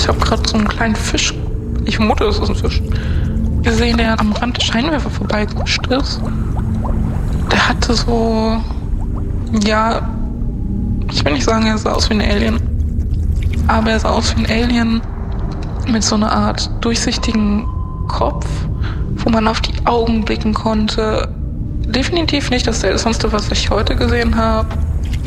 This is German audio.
Ich habe gerade so einen kleinen Fisch, ich vermute, es ist ein Fisch, gesehen, der am Rand der Scheinwerfer vorbeigerutscht ist. Der hatte so, ja, ich will nicht sagen, er sah aus wie ein Alien, aber er sah aus wie ein Alien mit so einer Art durchsichtigen Kopf, wo man auf die Augen blicken konnte. Definitiv nicht das Seltsamste, was ich heute gesehen habe.